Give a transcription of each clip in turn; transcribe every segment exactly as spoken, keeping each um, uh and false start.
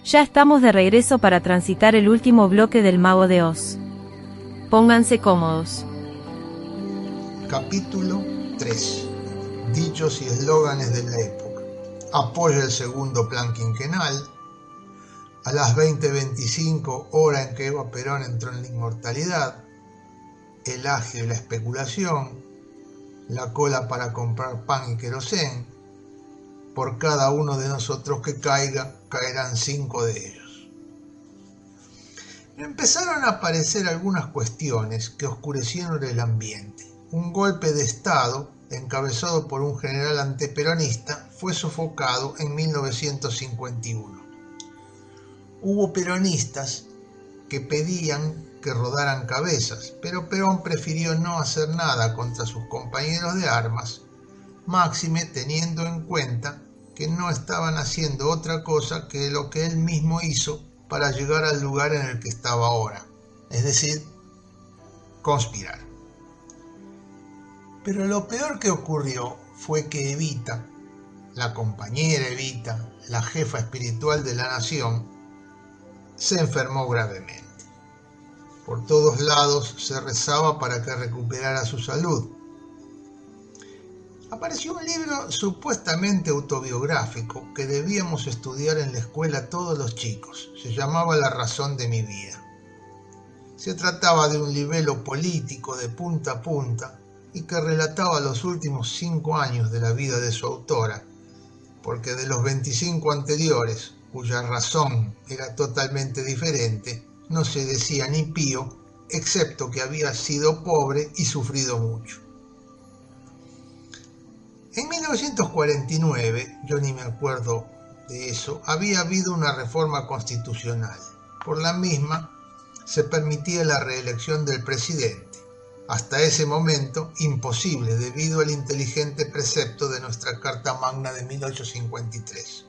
Ya estamos de regreso para transitar el último bloque del Mago de Oz. Pónganse cómodos. Capítulo tres. Dichos y eslóganes de la época. Apoya el segundo plan quinquenal. A las veinte veinticinco, hora en que Eva Perón entró en la inmortalidad. El agio y la especulación. La cola para comprar pan y querosén. Por cada uno de nosotros que caiga, caerán cinco de ellos. Empezaron a aparecer algunas cuestiones que oscurecieron el ambiente. Un golpe de Estado, encabezado por un general antiperonista, fue sofocado en mil novecientos cincuenta y uno. Hubo peronistas que pedían que rodaran cabezas, pero Perón prefirió no hacer nada contra sus compañeros de armas, máxime teniendo en cuenta que no estaban haciendo otra cosa que lo que él mismo hizo para llegar al lugar en el que estaba ahora, es decir, conspirar. Pero lo peor que ocurrió fue que Evita, la compañera Evita, la jefa espiritual de la nación, se enfermó gravemente. Por todos lados se rezaba para que recuperara su salud. Apareció un libro supuestamente autobiográfico que debíamos estudiar en la escuela todos los chicos. Se llamaba La razón de mi vida. Se trataba de un libelo político de punta a punta y que relataba los últimos cinco años de la vida de su autora, porque de los veinticinco anteriores, cuya razón era totalmente diferente, no se decía ni pío, excepto que había sido pobre y sufrido mucho. En mil novecientos cuarenta y nueve, yo ni me acuerdo de eso, había habido una reforma constitucional. Por la misma se permitía la reelección del presidente. Hasta ese momento, imposible debido al inteligente precepto de nuestra Carta Magna de mil ochocientos cincuenta y tres.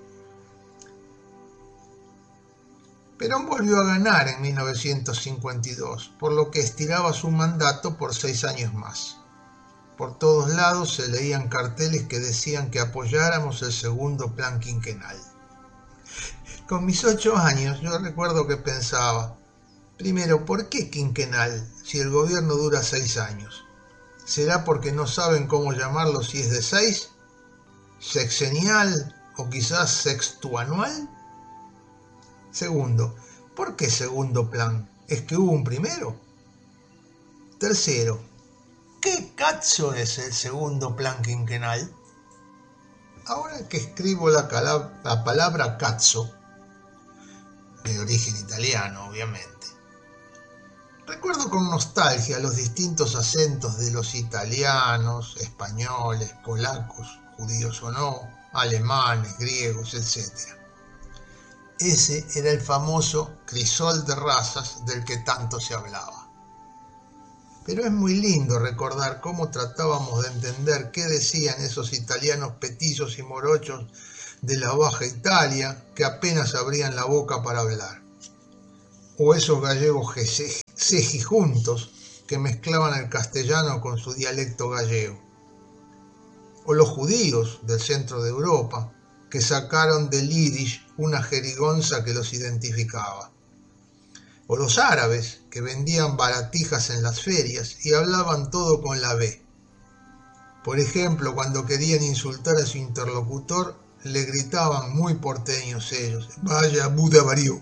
Perón volvió a ganar en mil novecientos cincuenta y dos, por lo que estiraba su mandato por seis años más. Por todos lados se leían carteles que decían que apoyáramos el segundo plan quinquenal. Con mis ocho años yo recuerdo que pensaba, primero, ¿por qué quinquenal si el gobierno dura seis años? ¿Será porque no saben cómo llamarlo si es de seis? ¿Sexenial o quizás sextuanual? Segundo, ¿por qué segundo plan? ¿Es que hubo un primero? Tercero, ¿qué cazzo es el segundo plan quinquenal? Ahora que escribo la, calab- la palabra cazzo, de origen italiano obviamente, recuerdo con nostalgia los distintos acentos de los italianos, españoles, polacos, judíos o no, alemanes, griegos, etcétera. Ese era el famoso crisol de razas del que tanto se hablaba. Pero es muy lindo recordar cómo tratábamos de entender qué decían esos italianos petizos y morochos de la Baja Italia que apenas abrían la boca para hablar. O esos gallegos cejijuntos que mezclaban el castellano con su dialecto gallego. O los judíos del centro de Europa que sacaron del yiddish una jerigonza que los identificaba. O los árabes que vendían baratijas en las ferias y hablaban todo con la B. Por ejemplo, cuando querían insultar a su interlocutor, le gritaban muy porteños ellos, vaya Buda varió.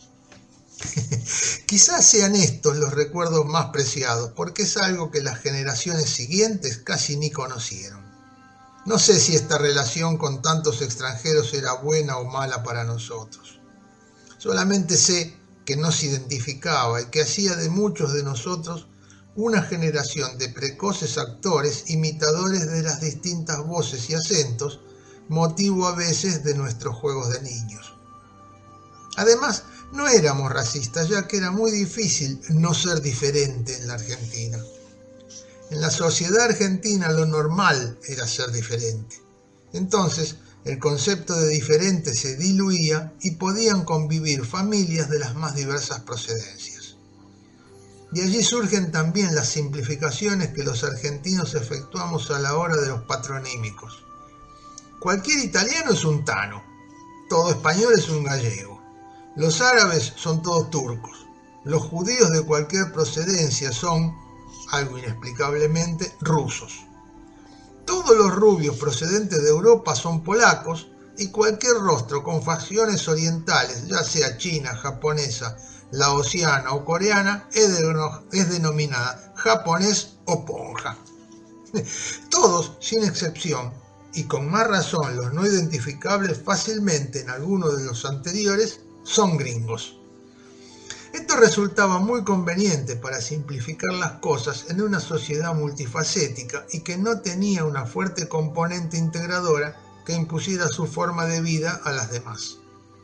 Quizás sean estos los recuerdos más preciados, porque es algo que las generaciones siguientes casi ni conocieron. No sé si esta relación con tantos extranjeros era buena o mala para nosotros. Solamente sé que nos identificaba y que hacía de muchos de nosotros una generación de precoces actores imitadores de las distintas voces y acentos, motivo a veces de nuestros juegos de niños. Además, no éramos racistas, ya que era muy difícil no ser diferente en la Argentina. En la sociedad argentina lo normal era ser diferente. Entonces, el concepto de diferente se diluía y podían convivir familias de las más diversas procedencias. De allí surgen también las simplificaciones que los argentinos efectuamos a la hora de los patronímicos. Cualquier italiano es un tano, todo español es un gallego. Los árabes son todos turcos. Los judíos de cualquier procedencia son, algo inexplicablemente, rusos. Todos los rubios procedentes de Europa son polacos y cualquier rostro con facciones orientales, ya sea china, japonesa, laosiana o coreana, es, de, es denominada japonés o ponja. Todos, sin excepción, y con más razón los no identificables fácilmente en alguno de los anteriores, son gringos. Esto resultaba muy conveniente para simplificar las cosas en una sociedad multifacética y que no tenía una fuerte componente integradora que impusiera su forma de vida a las demás.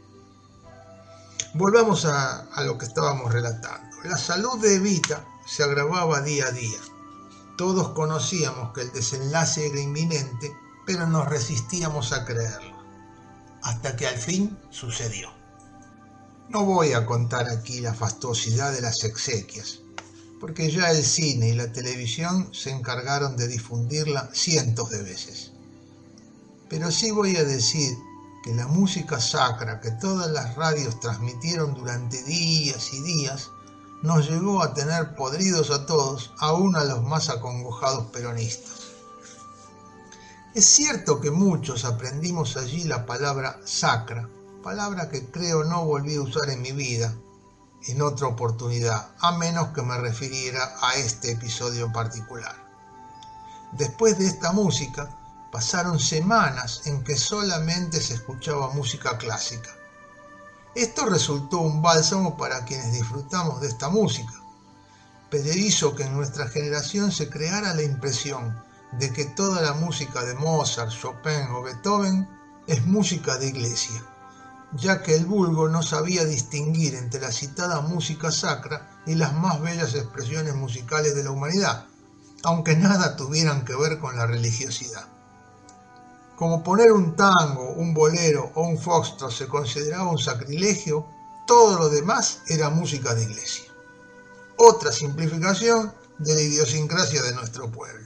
Volvamos a, a lo que estábamos relatando. La salud de Evita se agravaba día a día. Todos conocíamos que el desenlace era inminente, pero nos resistíamos a creerlo, hasta que al fin sucedió. No voy a contar aquí la fastuosidad de las exequias, porque ya el cine y la televisión se encargaron de difundirla cientos de veces. Pero sí voy a decir que la música sacra que todas las radios transmitieron durante días y días nos llegó a tener podridos a todos, aún a los más acongojados peronistas. Es cierto que muchos aprendimos allí la palabra sacra, palabra que creo no volví a usar en mi vida en otra oportunidad, a menos que me refiriera a este episodio en particular. Después de esta música, pasaron semanas en que solamente se escuchaba música clásica. Esto resultó un bálsamo para quienes disfrutamos de esta música, pero hizo que en nuestra generación se creara la impresión de que toda la música de Mozart, Chopin o Beethoven es música de iglesia, ya que el vulgo no sabía distinguir entre la citada música sacra y las más bellas expresiones musicales de la humanidad, aunque nada tuvieran que ver con la religiosidad. Como poner un tango, un bolero o un foxtrot se consideraba un sacrilegio, todo lo demás era música de iglesia. Otra simplificación de la idiosincrasia de nuestro pueblo.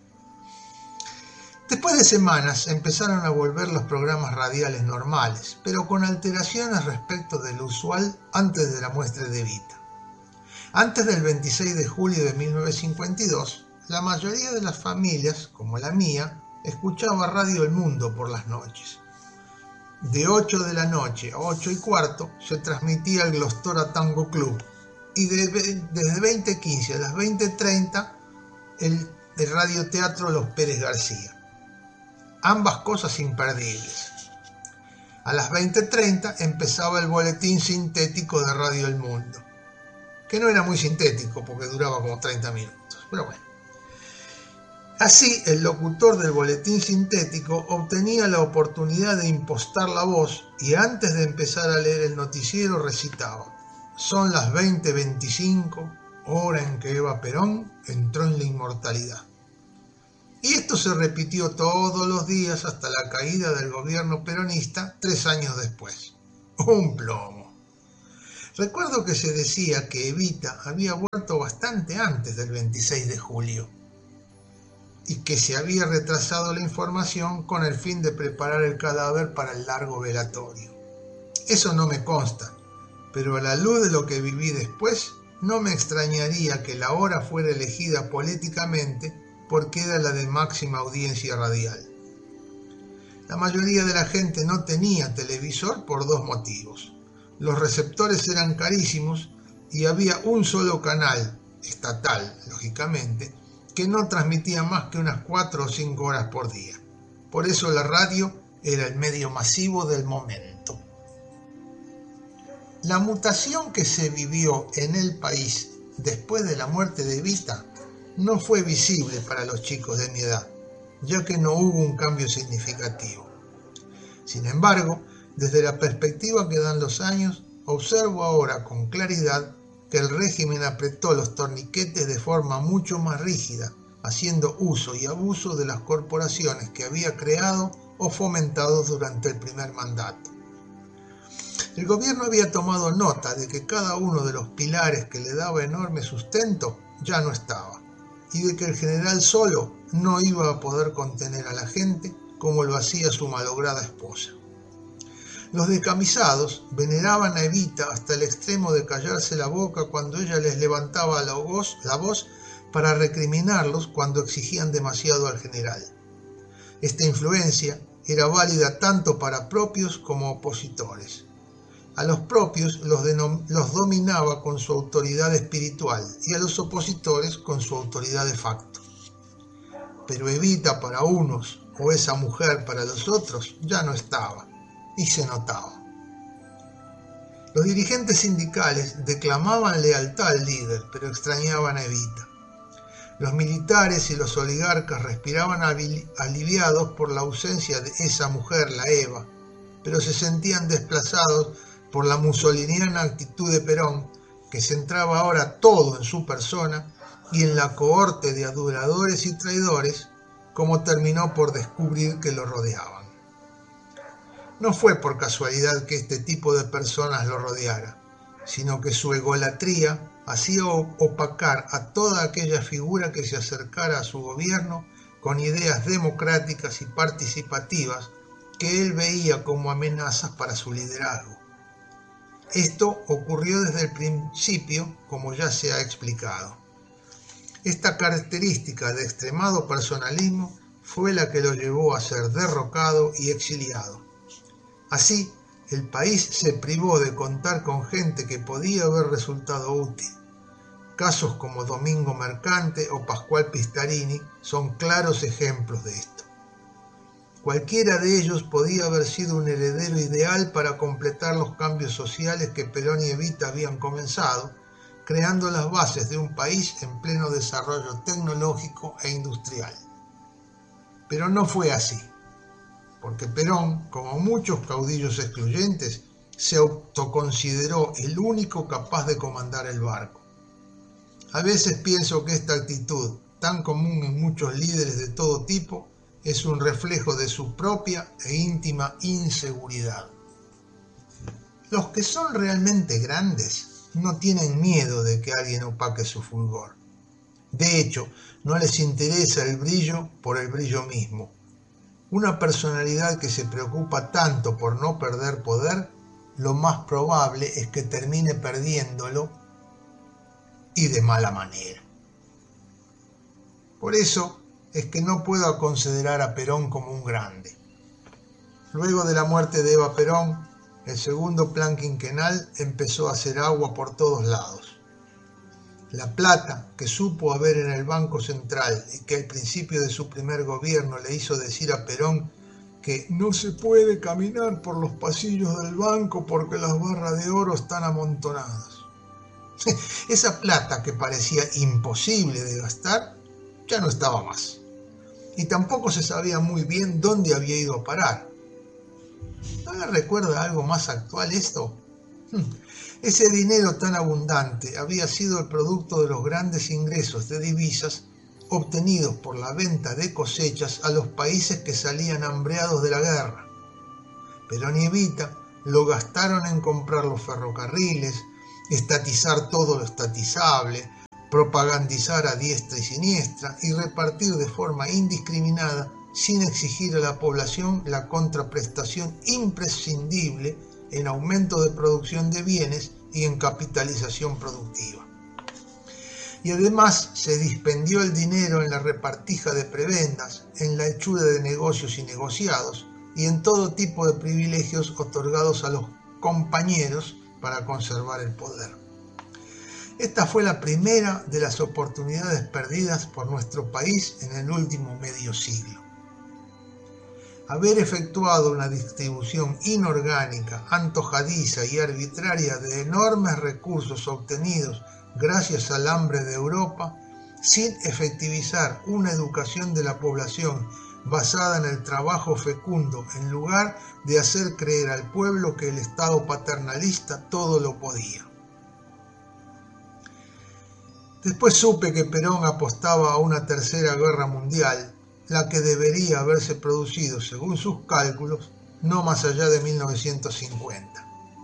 Después de semanas empezaron a volver los programas radiales normales, pero con alteraciones respecto de lo usual antes de la muestra de Evita. Antes del veintiséis de julio de mil novecientos cincuenta y dos, la mayoría de las familias, como la mía, escuchaba Radio El Mundo por las noches. De ocho de la noche a ocho y cuarto se transmitía el Glostora Tango Club y de, desde veinte quince a las veinte treinta el, el radioteatro Los Pérez García. Ambas cosas imperdibles. A las veinte treinta empezaba el boletín sintético de Radio El Mundo, que no era muy sintético porque duraba como treinta minutos, pero bueno. Así, el locutor del boletín sintético obtenía la oportunidad de impostar la voz y antes de empezar a leer el noticiero recitaba: son las veinte veinticinco, hora en que Eva Perón entró en la inmortalidad. Y esto se repitió todos los días hasta la caída del gobierno peronista tres años después. Un plomo. Recuerdo que se decía que Evita había muerto bastante antes del veintiséis de julio y que se había retrasado la información con el fin de preparar el cadáver para el largo velatorio. Eso no me consta, pero a la luz de lo que viví después, no me extrañaría que la hora fuera elegida políticamente porque era la de máxima audiencia radial. La mayoría de la gente no tenía televisor por dos motivos. Los receptores eran carísimos y había un solo canal, estatal, lógicamente, que no transmitía más que unas cuatro o cinco horas por día. Por eso la radio era el medio masivo del momento. La mutación que se vivió en el país después de la muerte de Evita no fue visible para los chicos de mi edad, ya que no hubo un cambio significativo. Sin embargo, desde la perspectiva que dan los años, observo ahora con claridad que el régimen apretó los torniquetes de forma mucho más rígida, haciendo uso y abuso de las corporaciones que había creado o fomentado durante el primer mandato. El gobierno había tomado nota de que cada uno de los pilares que le daba enorme sustento ya no estaba, y de que el general solo no iba a poder contener a la gente como lo hacía su malograda esposa. Los descamisados veneraban a Evita hasta el extremo de callarse la boca cuando ella les levantaba la voz, la voz para recriminarlos cuando exigían demasiado al general. Esta influencia era válida tanto para propios como opositores. A los propios los, los dominaba con su autoridad espiritual y a los opositores con su autoridad de facto. Pero Evita para unos o esa mujer para los otros ya no estaba, y se notaba. Los dirigentes sindicales declamaban lealtad al líder, pero extrañaban a Evita. Los militares y los oligarcas respiraban aliviados por la ausencia de esa mujer, la Eva, pero se sentían desplazados por la mussoliniana actitud de Perón, que centraba ahora todo en su persona y en la cohorte de aduladores y traidores, como terminó por descubrir que lo rodeaban. No fue por casualidad que este tipo de personas lo rodeara, sino que su egolatría hacía opacar a toda aquella figura que se acercara a su gobierno con ideas democráticas y participativas que él veía como amenazas para su liderazgo. Esto ocurrió desde el principio, como ya se ha explicado. Esta característica de extremado personalismo fue la que lo llevó a ser derrocado y exiliado. Así, el país se privó de contar con gente que podía haber resultado útil. Casos como Domingo Mercante o Pascual Pistarini son claros ejemplos de esto. Cualquiera de ellos podía haber sido un heredero ideal para completar los cambios sociales que Perón y Evita habían comenzado, creando las bases de un país en pleno desarrollo tecnológico e industrial. Pero no fue así, porque Perón, como muchos caudillos excluyentes, se autoconsideró el único capaz de comandar el barco. A veces pienso que esta actitud, tan común en muchos líderes de todo tipo, es un reflejo de su propia e íntima inseguridad. Los que son realmente grandes no tienen miedo de que alguien opaque su fulgor. De hecho, no les interesa el brillo por el brillo mismo. Una personalidad que se preocupa tanto por no perder poder, lo más probable es que termine perdiéndolo y de mala manera. Por eso es que no puedo considerar a Perón como un grande. Luego de la muerte de Eva Perón, el segundo plan quinquenal empezó a hacer agua por todos lados. La plata que supo haber en el Banco Central y que al principio de su primer gobierno le hizo decir a Perón que no se puede caminar por los pasillos del banco porque las barras de oro están amontonadas. Esa plata que parecía imposible de gastar ya no estaba más. Y tampoco se sabía muy bien dónde había ido a parar. ¿No le recuerda algo más actual esto? Ese dinero tan abundante había sido el producto de los grandes ingresos de divisas obtenidos por la venta de cosechas a los países que salían hambreados de la guerra. Perón y Evita lo gastaron en comprar los ferrocarriles, estatizar todo lo estatizable, propagandizar a diestra y siniestra y repartir de forma indiscriminada, sin exigir a la población la contraprestación imprescindible en aumento de producción de bienes y en capitalización productiva. Y además se dispendió el dinero en la repartija de prebendas, en la hechura de negocios y negociados, y en todo tipo de privilegios otorgados a los compañeros para conservar el poder. Esta fue la primera de las oportunidades perdidas por nuestro país en el último medio siglo. Haber efectuado una distribución inorgánica, antojadiza y arbitraria de enormes recursos obtenidos gracias al hambre de Europa, sin efectivizar una educación de la población basada en el trabajo fecundo, en lugar de hacer creer al pueblo que el Estado paternalista todo lo podía. Después supe que Perón apostaba a una tercera guerra mundial, la que debería haberse producido, según sus cálculos, no más allá de mil novecientos cincuenta.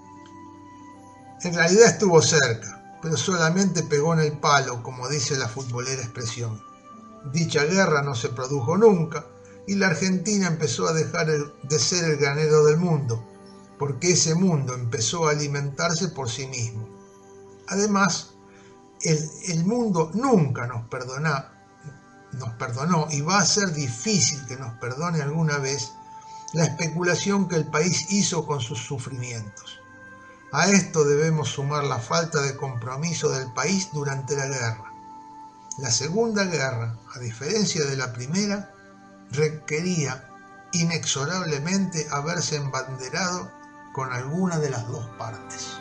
En realidad estuvo cerca, pero solamente pegó en el palo, como dice la futbolera expresión. Dicha guerra no se produjo nunca, y la Argentina empezó a dejar de ser el granero del mundo, porque ese mundo empezó a alimentarse por sí mismo. Además, el, el mundo nunca nos perdona, nos perdonó y va a ser difícil que nos perdone alguna vez la especulación que el país hizo con sus sufrimientos. A esto debemos sumar la falta de compromiso del país durante la guerra. La Segunda Guerra, a diferencia de la primera, requería inexorablemente haberse embanderado con alguna de las dos partes.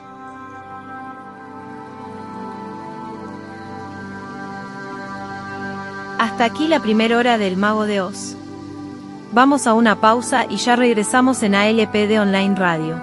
Hasta aquí la primera hora del Mago de Oz. Vamos a una pausa y ya regresamos en A L P D Online Radio.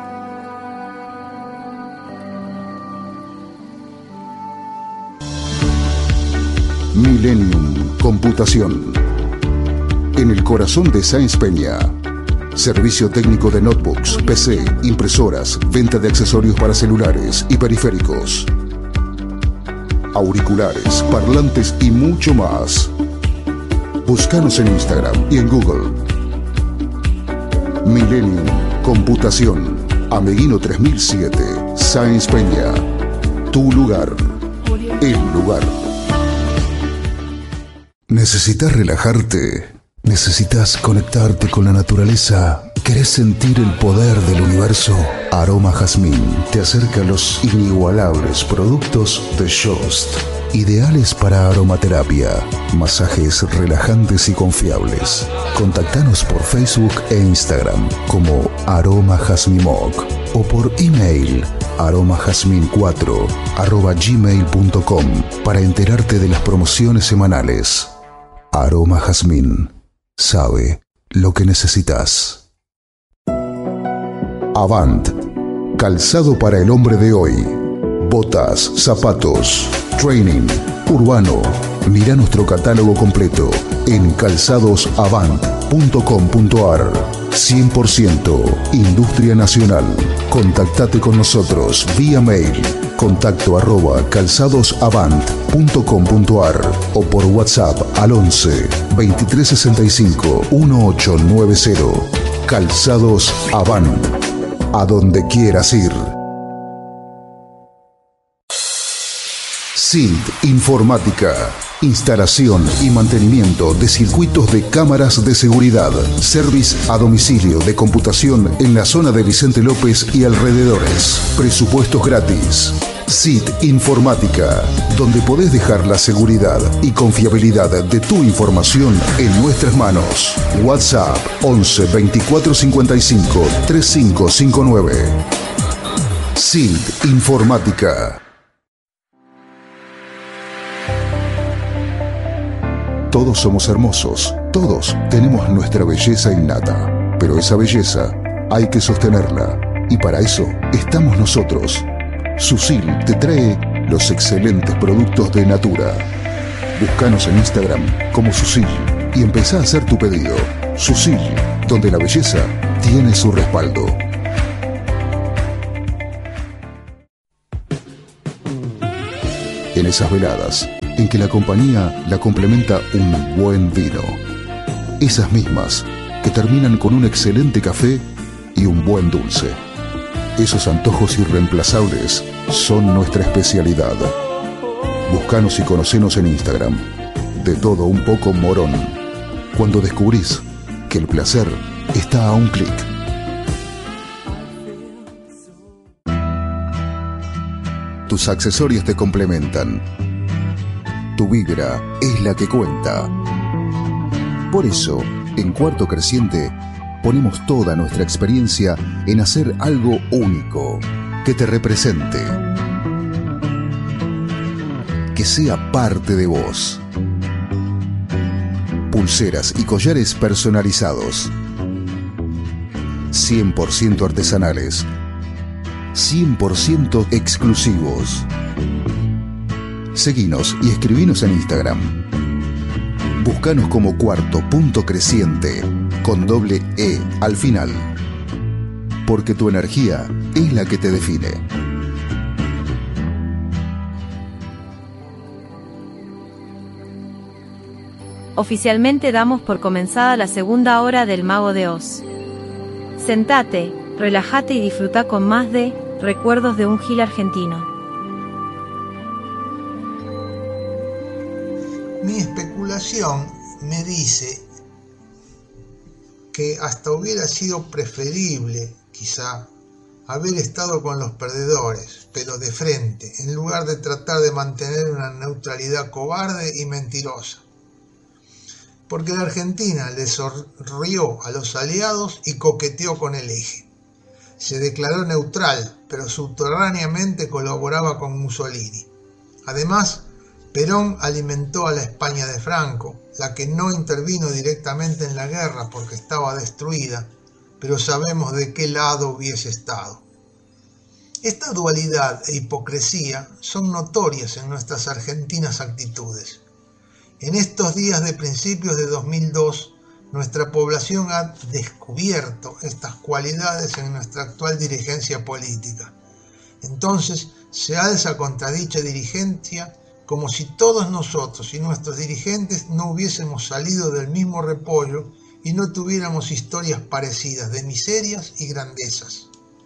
Millennium Computación. En el corazón de Sáenz Peña. Servicio técnico de notebooks, P C, impresoras, venta de accesorios para celulares y periféricos, auriculares, parlantes y mucho más. Búscanos en Instagram y en Google. Millennium Computación, Ameguino tres mil siete, Sáenz Peña. Tu lugar, el lugar. ¿Necesitas relajarte? ¿Necesitas conectarte con la naturaleza? ¿Querés sentir el poder del universo? Aroma Jazmín te acerca a los inigualables productos de Jost, ideales para aromaterapia, masajes relajantes y confiables. Contactanos por Facebook e Instagram como Aroma Jazmimoc o por email aromajazmin cuatro arroba gmail punto com para enterarte de las promociones semanales. Aroma Jazmín sabe lo que necesitas. Avant, calzado para el hombre de hoy. Botas, zapatos, training, urbano. Mira nuestro catálogo completo en calzados avant punto com punto ar. cien por ciento Industria Nacional. Contactate con nosotros vía mail. Contacto arroba calzadosavant punto com punto ar o por WhatsApp al once veintitrés sesenta y cinco dieciocho noventa. Calzados Avant. A donde quieras ir. S I N T Informática. Instalación y mantenimiento de circuitos de cámaras de seguridad. Service a domicilio de computación en la zona de Vicente López y alrededores. Presupuestos gratis. S I T Informática, donde podés dejar la seguridad y confiabilidad de tu información en nuestras manos. WhatsApp once veinticuatro cincuenta y cinco treinta y cinco cincuenta y nueve. S I N T Informática. Todos somos hermosos, todos tenemos nuestra belleza innata, pero esa belleza hay que sostenerla y para eso estamos nosotros. Susil te trae los excelentes productos de Natura. Búscanos en Instagram como Susil y empezá a hacer tu pedido. Susil, donde la belleza tiene su respaldo. En esas veladas en que la compañía la complementa un buen vino. Esas mismas que terminan con un excelente café y un buen dulce. Esos antojos irreemplazables son nuestra especialidad. Búscanos y conocenos en Instagram. De todo un poco Morón. Cuando descubrís que el placer está a un clic. Tus accesorios te complementan. Tu vibra es la que cuenta. Por eso, en Cuarto Creciente, ponemos toda nuestra experiencia en hacer algo único, que te represente, que sea parte de vos. Pulseras y collares personalizados, cien por ciento artesanales, cien por ciento exclusivos. Seguinos y escribinos en Instagram. Búscanos como Cuarto Punto Creciente, con doble E al final. Porque tu energía es la que te define. Oficialmente damos por comenzada la segunda hora del Mago de Oz. Sentate, relájate y disfruta con más de Recuerdos de un Gil Argentino. Mi especulación me dice que hasta hubiera sido preferible, quizá, haber estado con los perdedores, pero de frente, en lugar de tratar de mantener una neutralidad cobarde y mentirosa. Porque la Argentina le sonrió a los aliados y coqueteó con el eje. Se declaró neutral, pero subterráneamente colaboraba con Mussolini. Además, Perón alimentó a la España de Franco, la que no intervino directamente en la guerra porque estaba destruida, pero sabemos de qué lado hubiese estado. Esta dualidad e hipocresía son notorias en nuestras argentinas actitudes. En estos días de principios de dos mil dos, nuestra población ha descubierto estas cualidades en nuestra actual dirigencia política. Entonces, se alza contra dicha dirigencia como si todos nosotros y nuestros dirigentes no hubiésemos salido del mismo repollo y no tuviéramos historias parecidas de miserias y grandezas.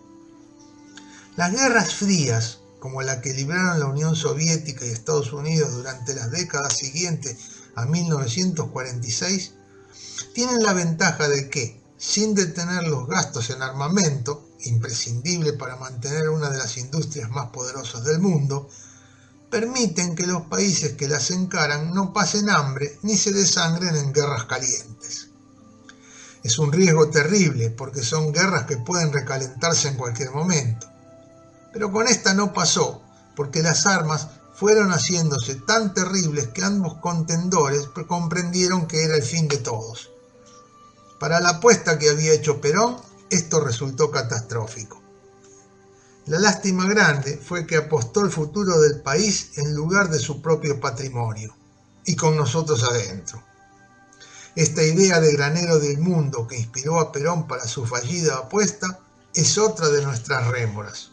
Las guerras frías, como la que libraron la Unión Soviética y Estados Unidos durante las décadas siguientes a mil novecientos cuarenta y seis, tienen la ventaja de que, sin detener los gastos en armamento, imprescindible para mantener una de las industrias más poderosas del mundo, permiten que los países que las encaran no pasen hambre ni se desangren en guerras calientes. Es un riesgo terrible porque son guerras que pueden recalentarse en cualquier momento. Pero con esta no pasó, porque las armas fueron haciéndose tan terribles que ambos contendores comprendieron que era el fin de todos. Para la apuesta que había hecho Perón, esto resultó catastrófico. La lástima grande fue que apostó el futuro del país en lugar de su propio patrimonio, y con nosotros adentro. Esta idea de granero del mundo que inspiró a Perón para su fallida apuesta es otra de nuestras rémoras.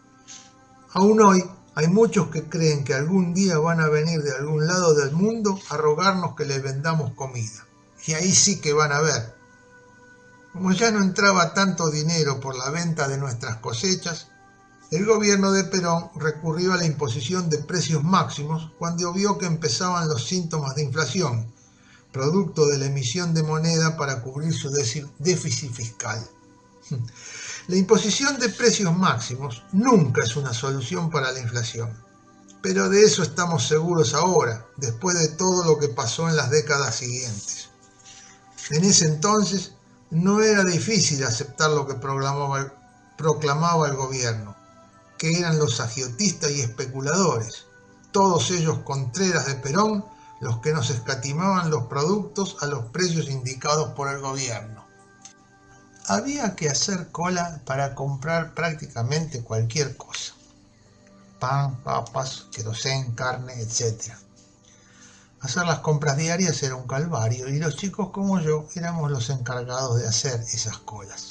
Aún hoy hay muchos que creen que algún día van a venir de algún lado del mundo a rogarnos que les vendamos comida. Y ahí sí que van a ver. Como ya no entraba tanto dinero por la venta de nuestras cosechas, el gobierno de Perón recurrió a la imposición de precios máximos cuando vio que empezaban los síntomas de inflación, producto de la emisión de moneda para cubrir su déficit fiscal. La imposición de precios máximos nunca es una solución para la inflación, pero de eso estamos seguros ahora, después de todo lo que pasó en las décadas siguientes. En ese entonces no era difícil aceptar lo que proclamaba, proclamaba el gobierno, que eran los agiotistas y especuladores, todos ellos contreras de Perón, los que nos escatimaban los productos a los precios indicados por el gobierno. Había que hacer cola para comprar prácticamente cualquier cosa. Pan, papas, querosén, carne, etcétera. Hacer las compras diarias era un calvario y los chicos como yo éramos los encargados de hacer esas colas.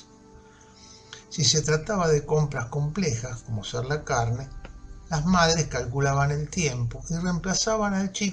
Si se trataba de compras complejas, como ser la carne, las madres calculaban el tiempo y reemplazaban al chico